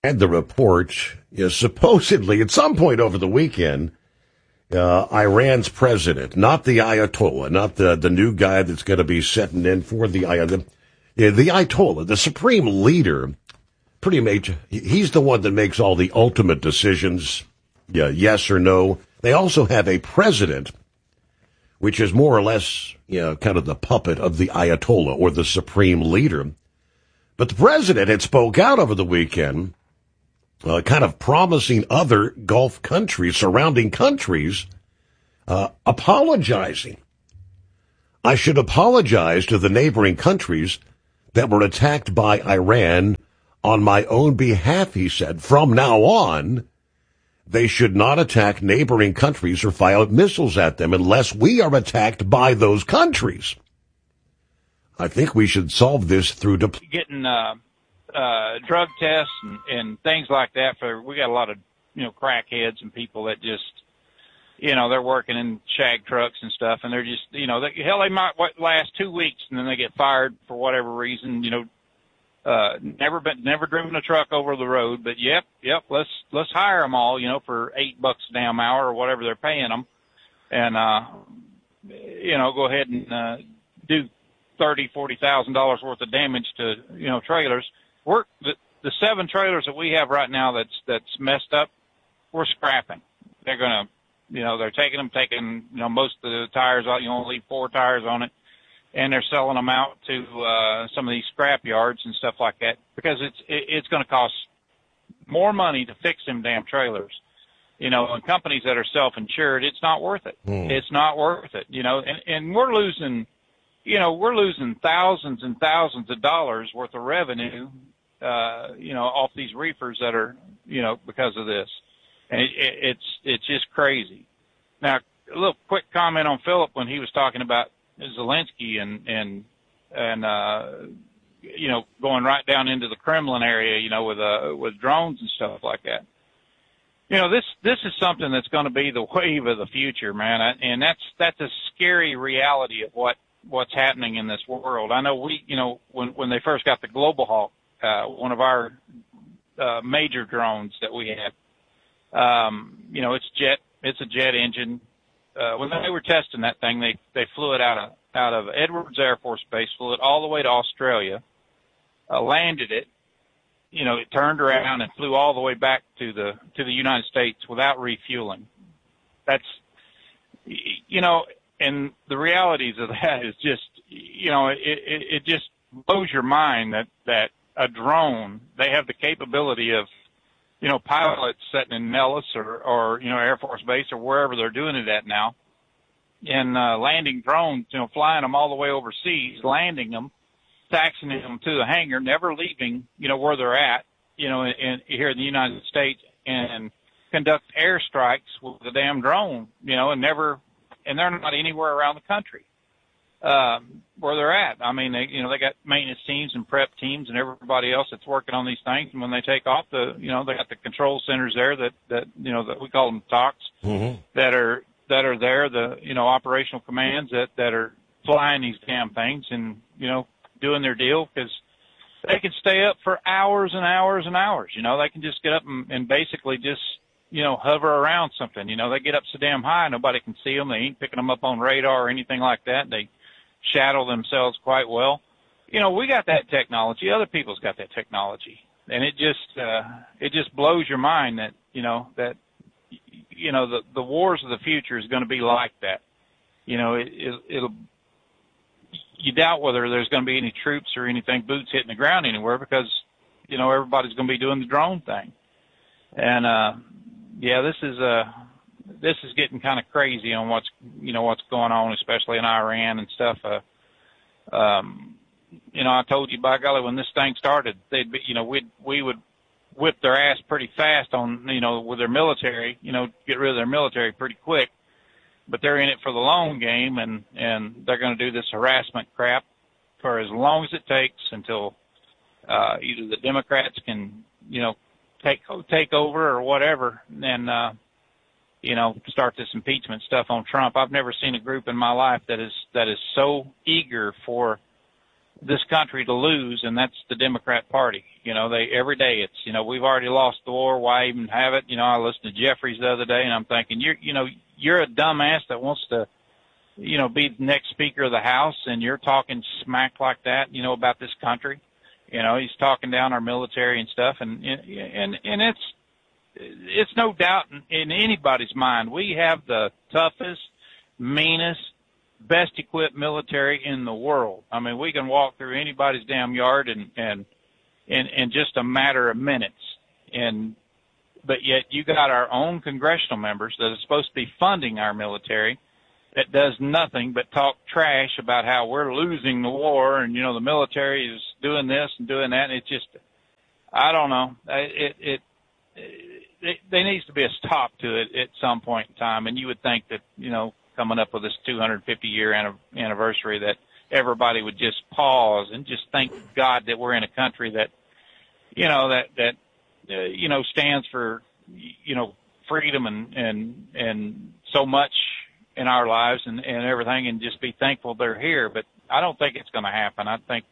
And the report is supposedly at some point over the weekend, Iran's president, not the Ayatollah, not the new guy that's going to be setting in for the Ayatollah, the supreme leader, pretty major. He's the one that makes all the ultimate decisions, yes or no. They also have a president, which is more or less, kind of the puppet of the Ayatollah or the supreme leader. But the president had spoke out over the weekend, kind of promising other Gulf countries, surrounding countries, apologizing. I should apologize to the neighboring countries that were attacked by Iran on my own behalf, he said. From now on, they should not attack neighboring countries or fire missiles at them unless we are attacked by those countries. I think we should solve this through getting drug tests and things like that. We got a lot of crackheads and people that just they're working in shag trucks and stuff, and they're just they might last 2 weeks and then they get fired for whatever reason. Never driven a truck over the road, but yep, let's hire them all, for $8 a damn hour or whatever they're paying them, and go ahead and do $30,000-$40,000 worth of damage to trailers. The 7 trailers that we have right now that's messed up, we're scrapping. They're gonna they're taking most of the tires out. You only leave 4 tires on it, and they're selling them out to some of these scrap yards and stuff like that because it's going to cost more money to fix them damn trailers. And companies that are self-insured, it's not worth it. It's not worth it. And we're losing thousands and thousands of dollars worth of revenue, off these reefers that are, because of this. And it's just crazy. Now, a little quick comment on Philip when he was talking about Zelensky and going right down into the Kremlin area, with drones and stuff like that. This is something that's going to be the wave of the future, man. And that's a scary reality of what's happening in this world. I know when they first got the Global Hawk, one of our major drones that we had, it's a jet engine. When they were testing that thing, they flew it out of Edwards Air Force Base, flew it all the way to Australia, landed it. It turned around and flew all the way back to the United States without refueling. That's, and the realities of that is just, it just blows your mind that a drone, they have the capability of, pilots sitting in Nellis or Air Force Base or wherever they're doing it at now, and landing drones, flying them all the way overseas, landing them, taxiing them to the hangar, never leaving, where they're at, here in the United States, and conduct airstrikes with the damn drone, and they're not anywhere around the country where they're at. I mean, they got maintenance teams and prep teams and everybody else that's working on these things. And when they take off, they got the control centers there that we call them TOCs, that are there, the operational commands that are flying these damn things and doing their deal, because they can stay up for hours and hours and hours. They can just get up and basically just hover around something. They get up so damn high, nobody can see them. They ain't picking them up on radar or anything like that. They shadow themselves quite well. We got that technology. Other people's got that technology. And it just blows your mind that, the wars of the future is going to be like that. It'll, you doubt whether there's going to be any troops or anything, boots hitting the ground anywhere, because, everybody's going to be doing the drone thing. And, this is getting kind of crazy on what's going on, especially in Iran and stuff. I told you, by golly, when this thing started, we would whip their ass pretty fast on, with their military, get rid of their military pretty quick, but they're in it for the long game, and they're going to do this harassment crap for as long as it takes until, either the Democrats can, take over or whatever, and, start this impeachment stuff on Trump. I've never seen a group in my life that is so eager for this country to lose, and that's the Democrat Party. Every day it's, we've already lost the war. Why even have it? I listened to Jeffries the other day, and I'm thinking, you're a dumbass that wants to, be the next Speaker of the House, and you're talking smack like that, about this country. He's talking down our military and stuff, and it's no doubt in anybody's mind we have the toughest, meanest, best equipped military in the world. I mean, we can walk through anybody's damn yard in just a matter of minutes. But yet you got our own congressional members that are supposed to be funding our military that does nothing but talk trash about how we're losing the war and, the military is doing this and doing that. And it's just, I don't know. There needs to be a stop to it at some point in time. And you would think that, coming up with this 250-year anniversary, that everybody would just pause and just thank God that we're in a country that, stands for, freedom and so much in our lives and everything, and just be thankful they're here. But I don't think it's going to happen. I think,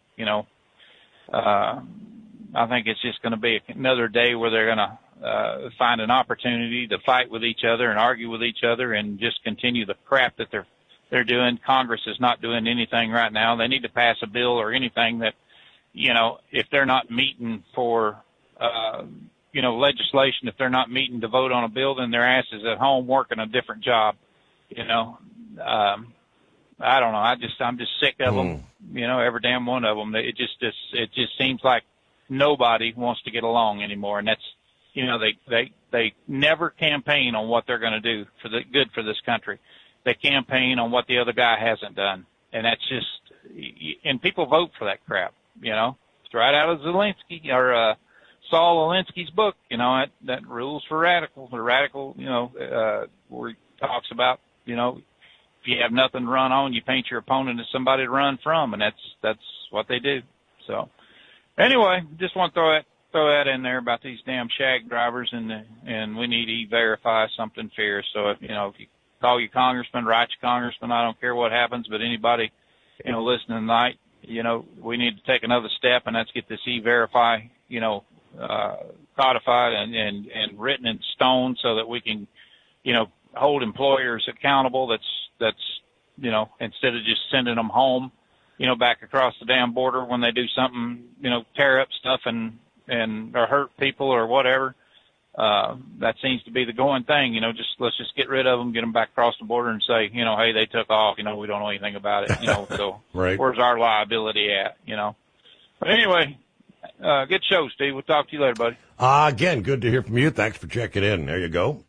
I think it's just going to be another day where they're going to find an opportunity to fight with each other and argue with each other and just continue the crap that they're doing. Congress is not doing anything right now. They need to pass a bill or anything that, if they're not meeting for, legislation, if they're not meeting to vote on a bill, then their ass is at home working a different job. I don't know. I'm just sick of them. Every damn one of them. It just seems like nobody wants to get along anymore, and that's. They never campaign on what they're going to do for the good for this country. They campaign on what the other guy hasn't done. And that's just, and people vote for that crap, It's right out of Zelensky or, Saul Alinsky's book, that Rules for Radicals. The radical, where he talks about, if you have nothing to run on, you paint your opponent as somebody to run from. And that's what they do. So anyway, just want to throw that in there about these damn shag drivers, and we need to E-Verify something fierce. So if you call your congressman, write your congressman, I don't care what happens, but anybody, listening tonight, we need to take another step, and that's get this E-Verify, codified and written in stone so that we can, hold employers accountable. That's, instead of just sending them home, back across the damn border when they do something, tear up stuff or hurt people or whatever. That seems to be the going thing, let's just get rid of them, get them back across the border and say, hey, they took off, we don't know anything about it, so right. Where's our liability at, But anyway, good show, Steve. We'll talk to you later, buddy. Again, good to hear from you. Thanks for checking in. There you go.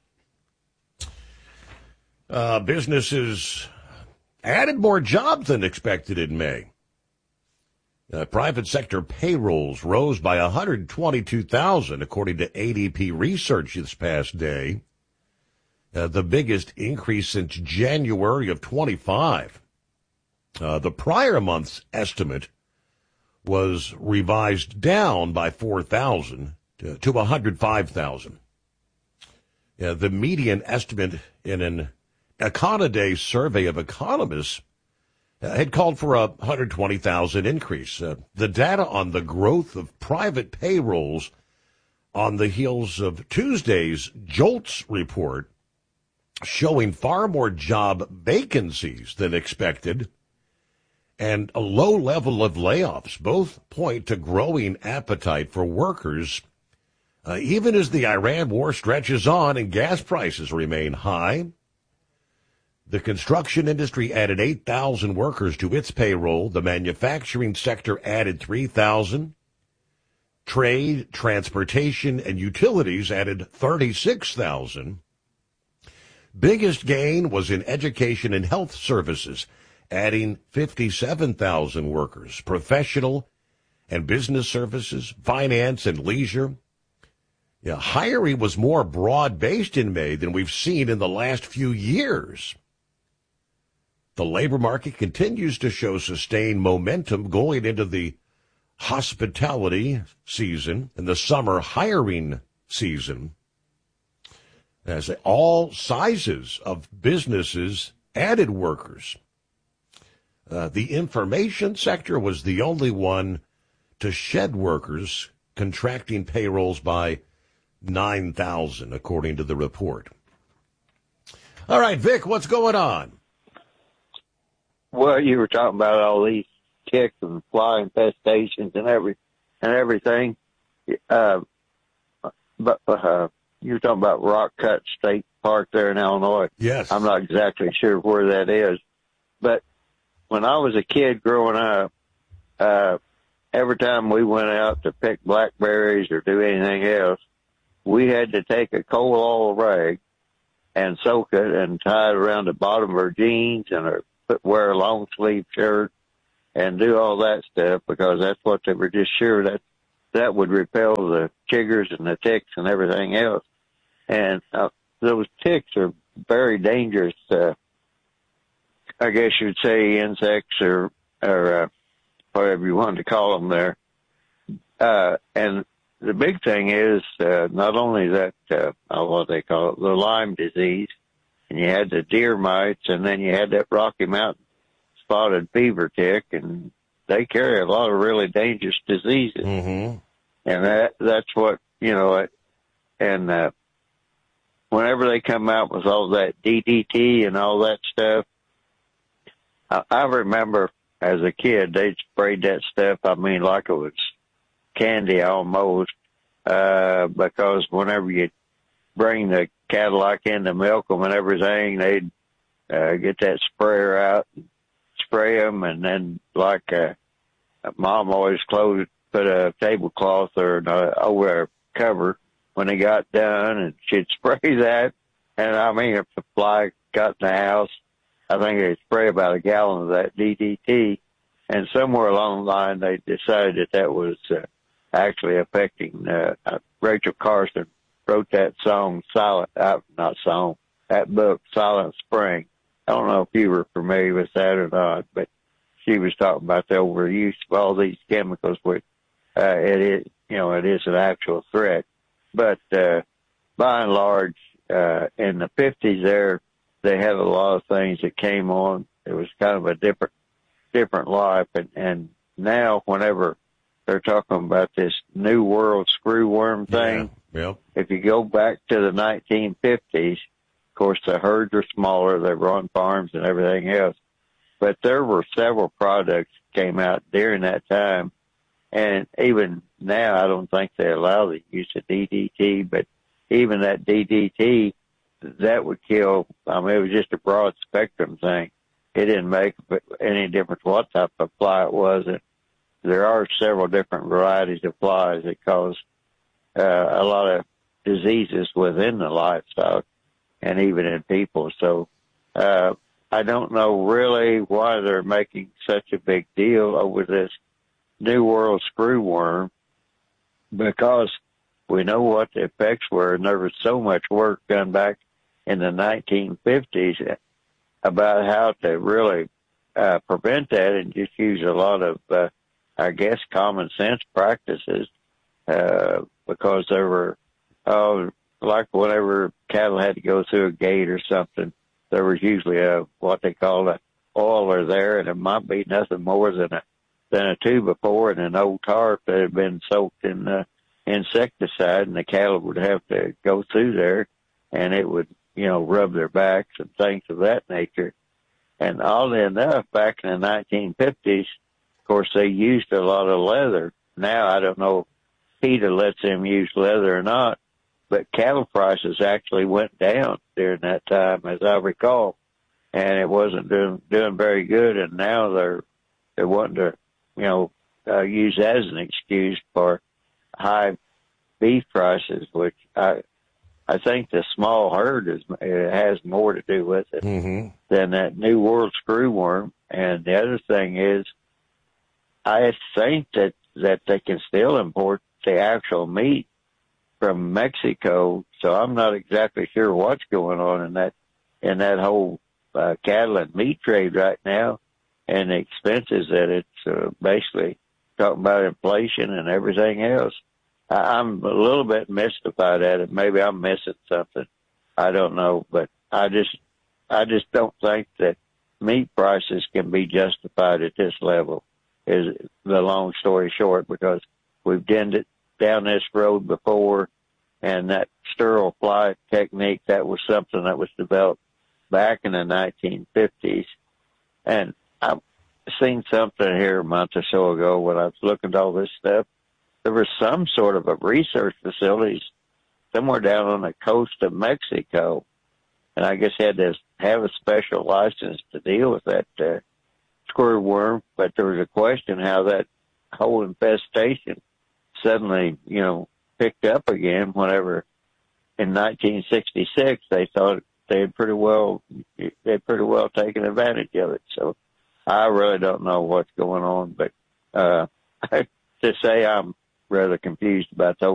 Businesses added more jobs than expected in May. Private sector payrolls rose by 122,000, according to ADP research this past day. The biggest increase since January of 25. The prior month's estimate was revised down by 4,000 to 105,000. The median estimate in an Econoday survey of economists had called for a 120,000 increase. The data on the growth of private payrolls on the heels of Tuesday's JOLTS report showing far more job vacancies than expected and a low level of layoffs both point to growing appetite for workers, even as the Iran war stretches on and gas prices remain high. The construction industry added 8,000 workers to its payroll. The manufacturing sector added 3,000. Trade, transportation, and utilities added 36,000. Biggest gain was in education and health services, adding 57,000 workers. Professional and business services, finance and leisure. Hiring was more broad-based in May than we've seen in the last few years. The labor market continues to show sustained momentum going into the hospitality season and the summer hiring season, as all sizes of businesses added workers. The information sector was the only one to shed workers contracting payrolls by 9,000, according to the report. All right, Vic, what's going on? Well, you were talking about all these ticks and fly infestations and everything. But you were talking about Rock Cut State Park there in Illinois. Yes. I'm not exactly sure where that is. But when I was a kid growing up, every time we went out to pick blackberries or do anything else, we had to take a coal oil rag and soak it and tie it around the bottom of our jeans and wear a long sleeve shirt and do all that stuff, because that's what they were just sure that would repel the chiggers and the ticks and everything else. And those ticks are very dangerous, I guess you'd say, insects or whatever you wanted to call them there. And the big thing is not only that, what they call it, the Lyme disease, and you had the deer mites, and then you had that Rocky Mountain spotted fever tick, and they carry a lot of really dangerous diseases. Mm-hmm. And that's what, and whenever they come out with all that DDT and all that stuff, I remember as a kid, they sprayed that stuff, like it was candy almost, because whenever you bring the Cadillac in to milk them and everything, they'd get that sprayer out and spray them, and then Mom always put a tablecloth or over a cover when they got done, and she'd spray that. And if the fly got in the house, I think they'd spray about a gallon of that DDT. And somewhere along the line, they decided that was actually affecting. Rachel Carson wrote that that book, Silent Spring. I don't know if you were familiar with that or not, but she was talking about the overuse of all these chemicals, which it is an actual threat. But by and large, in the 50s there, they had a lot of things that came on. It was kind of a different life. And now whenever they're talking about this New World screwworm thing, if you go back to the 1950s, of course, the herds are smaller. They were on farms and everything else. But there were several products that came out during that time. And even now, I don't think they allow the use of DDT, but even that DDT, that would kill. It was just a broad spectrum thing. It didn't make any difference what type of fly it was. There are several different varieties of flies that cause a lot of diseases within the livestock and even in people. So I don't know really why they're making such a big deal over this New World screwworm, because we know what the effects were, and there was so much work done back in the 1950s about how to really prevent that, and just use a lot of, common sense practices, because there were, like whenever cattle had to go through a gate or something, there was usually what they call a oiler there, and it might be nothing more than a tube of four and an old tarp that had been soaked in insecticide, and the cattle would have to go through there, and it would, rub their backs and things of that nature. And oddly enough, back in the 1950s, of course, they used a lot of leather. Now, I don't know if PETA lets them use leather or not, but cattle prices actually went down during that time, as I recall, and it wasn't doing very good. And now they're wanting to, use that as an excuse for high beef prices, which I think the small herd has more to do with it than that New World screwworm. And the other thing is, I think that they can still import the actual meat from Mexico. So I'm not exactly sure what's going on in that whole cattle and meat trade right now, and the expenses that it's basically talking about inflation and everything else. I'm a little bit mystified at it. Maybe I'm missing something. I don't know, but I just don't think that meat prices can be justified at this level is the long story short, because we've done down this road before, and that sterile fly technique, that was something that was developed back in the 1950s. And I've seen something here a month or so ago when I was looking at all this stuff. There was some sort of a research facilities somewhere down on the coast of Mexico, and I guess had to have a special license to deal with that squirrel worm. But there was a question how that whole infestation suddenly, picked up again whenever in 1966 they thought they'd pretty well taken advantage of it. So I really don't know what's going on, but to say I'm rather confused about the